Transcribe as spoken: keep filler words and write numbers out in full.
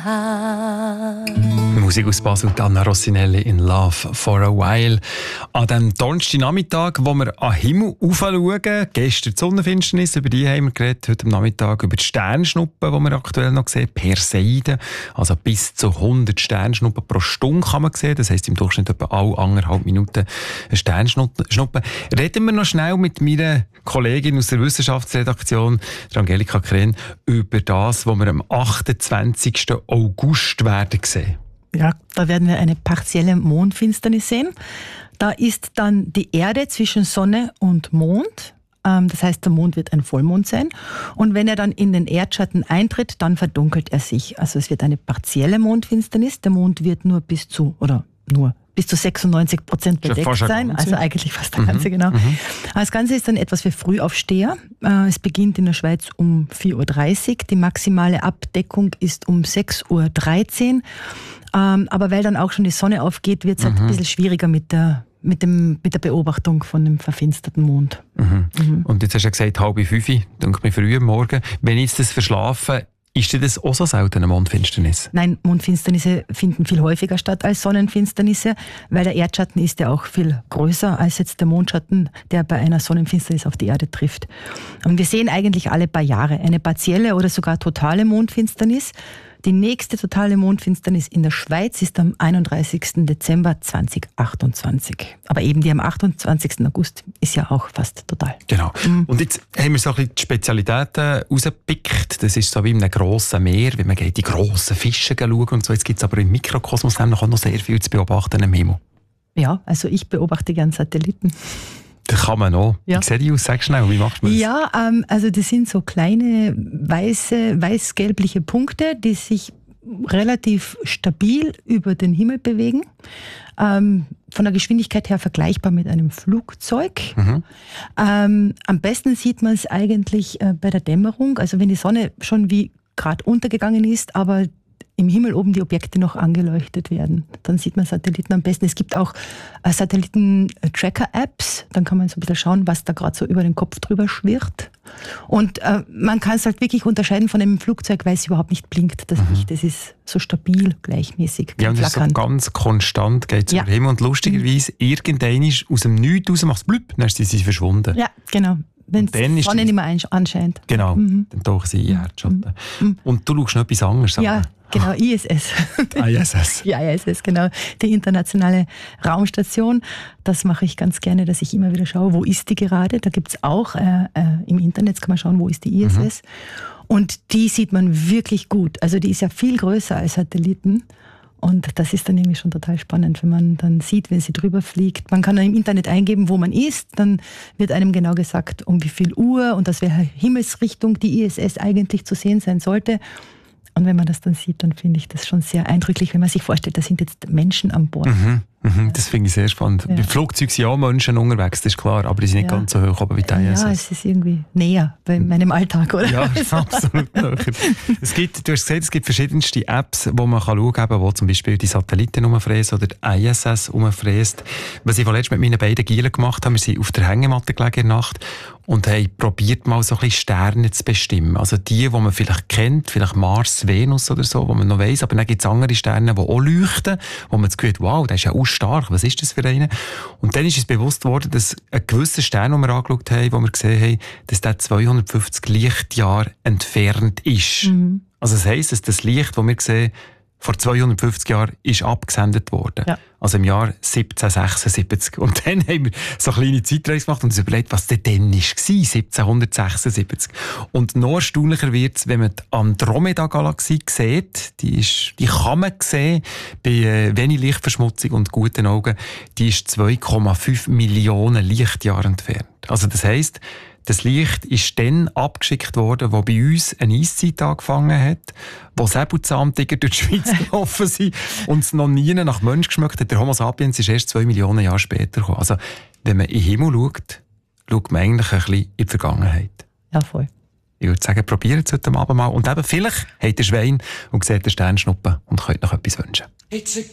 Musik aus Basel, Anna Rossinelli in Love for a While. An diesem Donnerstagnachmittag, wo wir an den Himmel aufschauen, gestern die Sonnenfinsternis, über die haben wir geredet, heute am Nachmittag über die Sternschnuppen, die wir aktuell noch sehen, Perseiden, also bis zu hundert Sternschnuppen pro Stunde kann man sehen, das heisst im Durchschnitt etwa alle anderthalb Minuten eine Sternschnuppe. Reden wir noch schnell mit meiner Kollegin aus der Wissenschaftsredaktion, Angelika Kren, über das, was wir am achtundzwanzigsten August werden sehen. Ja, da werden wir eine partielle Mondfinsternis sehen. Da ist dann die Erde zwischen Sonne und Mond. Das heißt, der Mond wird ein Vollmond sein. Und wenn er dann in den Erdschatten eintritt, dann verdunkelt er sich. Also es wird eine partielle Mondfinsternis. Der Mond wird nur bis zu, oder nur bis zu sechsundneunzig Prozent bedeckt sein. Also eigentlich fast der mhm. ganze, genau. Mhm. Das Ganze ist dann etwas für Frühaufsteher. Es beginnt in der Schweiz um vier Uhr dreißig. Die maximale Abdeckung ist um sechs Uhr dreizehn. Aber weil dann auch schon die Sonne aufgeht, wird es halt mhm. ein bisschen schwieriger mit der, mit, dem, mit der Beobachtung von dem verfinsterten Mond. Mhm. Mhm. Und jetzt hast du ja gesagt, halb fünf, denke mir früh am Morgen. Wenn ich jetzt das verschlafe, ist das auch so selten eine Mondfinsternis? Nein, Mondfinsternisse finden viel häufiger statt als Sonnenfinsternisse, weil der Erdschatten ist ja auch viel größer als jetzt der Mondschatten, der bei einer Sonnenfinsternis auf die Erde trifft. Und wir sehen eigentlich alle paar Jahre eine partielle oder sogar totale Mondfinsternis. Die nächste totale Mondfinsternis in der Schweiz ist am einunddreißigsten Dezember zweitausendachtundzwanzig. Aber eben die am achtundzwanzigsten August ist ja auch fast total. Genau. Mhm. Und jetzt haben wir so ein bisschen die Spezialitäten rausgepickt. Das ist so wie in einem grossen Meer, wenn man geht, die grossen Fische schauen und so. Jetzt gibt es aber im Mikrokosmos nämlich auch noch sehr viel zu beobachten im Himmel. Ja, also ich beobachte gerne Satelliten. Das kann man auch. Ja. Wie sieht die aus? Sag schnell, wie macht man das? Ja, ähm, also das sind so kleine weiße, weiß-gelbliche Punkte, die sich relativ stabil über den Himmel bewegen. Ähm, von der Geschwindigkeit her vergleichbar mit einem Flugzeug. Mhm. Ähm, am besten sieht man es eigentlich äh, bei der Dämmerung, also wenn die Sonne schon wie gerade untergegangen ist, aber im Himmel oben die Objekte noch angeleuchtet werden. Dann sieht man Satelliten am besten. Es gibt auch äh, Satelliten-Tracker-Apps. Dann kann man so ein bisschen schauen, was da gerade so über den Kopf drüber schwirrt. Und äh, man kann es halt wirklich unterscheiden von einem Flugzeug, weil es überhaupt nicht blinkt. Das mhm. Licht, das ist so stabil, gleichmäßig. Ja, und es ist so ganz konstant, geht es ja. über den Himmel. Und lustigerweise, mhm. irgendein ist aus dem Nichts raus, macht es blüpp, dann ist sie verschwunden. Ja, genau. Wenn die Sonne nicht mehr anscheint. Genau, mhm. dann tauchen sie in den Erdschatten. Mhm. Und du schaust noch etwas anderes an. Ja, genau, I S S. I S S. Ja, I S S, genau. Die internationale Raumstation. Das mache ich ganz gerne, dass ich immer wieder schaue, wo ist die gerade. Da gibt es auch, äh, äh, im Internet kann man schauen, wo ist die I S S. Mhm. Und die sieht man wirklich gut. Also die ist ja viel größer als Satelliten. Und das ist dann irgendwie schon total spannend, wenn man dann sieht, wenn sie drüber fliegt. Man kann dann im Internet eingeben, wo man ist. Dann wird einem genau gesagt, um wie viel Uhr und aus welcher Himmelsrichtung die I S S eigentlich zu sehen sein sollte. Und wenn man das dann sieht, dann finde ich das schon sehr eindrücklich, wenn man sich vorstellt, da sind jetzt Menschen an Bord. Mhm, mhm, das finde ich sehr spannend. Ja. Beim Flugzeug sind ja Menschen unterwegs, das ist klar, aber die sind nicht ja. ganz so hoch oben wie die I S S. Ja, es ist irgendwie näher bei meinem Alltag, oder? Ja, absolut. Es gibt, du hast gesagt, es gibt verschiedenste Apps, wo man schauen kann, wo zum Beispiel die Satelliten umfräsen oder die I S S umfräst. Was ich vorletzt mit meinen beiden Gielen gemacht habe, wir sind auf der Hängematte gelegen in der Nacht und haben probiert, mal so ein bisschen Sterne zu bestimmen. Also die, die man vielleicht kennt, vielleicht Mars, Venus oder so, wo man noch weiss, aber dann gibt es andere Sterne, die auch leuchten, wo man das Gefühl hat, wow, der ist ja auch stark, was ist das für einen? Und dann ist uns bewusst geworden, dass ein gewisser Stern, den wir angeschaut haben, wo wir gesehen haben, dass der zweihundertfünfzig Lichtjahre entfernt ist. Mhm. Also das heisst, dass das Licht, das wir sehen, vor zweihundertfünfzig Jahren ist abgesendet worden. Ja. Also im Jahr siebzehnhundertsechsundsiebzig. Und dann haben wir so eine kleine Zeitreise gemacht und uns überlegt, was denn dann war, siebzehnhundertsechsundsiebzig. Und noch erstaunlicher wird es, wenn man die Andromeda-Galaxie sieht. Die, ist, die kann man sehen bei äh, wenig Lichtverschmutzung und guten Augen. Die ist zwei Komma fünf Millionen Lichtjahre entfernt. Also das heisst, das Licht ist dann abgeschickt worden, wo bei uns eine Eiszeit angefangen hat, wo Säbelzahntiger durch die Schweiz gelaufen sind und es noch nie nach Mensch geschmeckt hat. Der Homo sapiens ist erst zwei Millionen Jahre später gekommen. Also, wenn man in den Himmel schaut, schaut man eigentlich ein bisschen in die Vergangenheit. Ja, voll. Ich würde sagen, probiert es heute Abend mal. Und eben, vielleicht habt ihr Schwein und seht den Sternschnuppen und könnt noch etwas wünschen.